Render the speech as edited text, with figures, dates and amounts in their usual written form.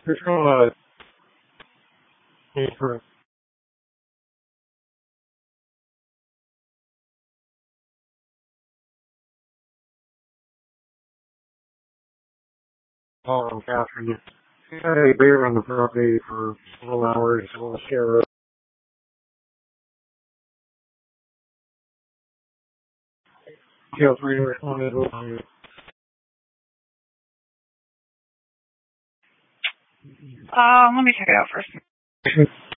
There's no need for calling Catherine. She had a bear on the property for several hours. We'll share her. Feel free to respond as well. Let me check it out first.